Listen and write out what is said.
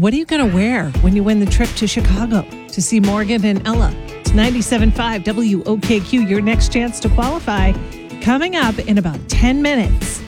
what are you going to wear when you win the trip to Chicago to see Morgan and Ella? It's 97.5 WOKQ, your next chance to qualify, coming up in about 10 minutes.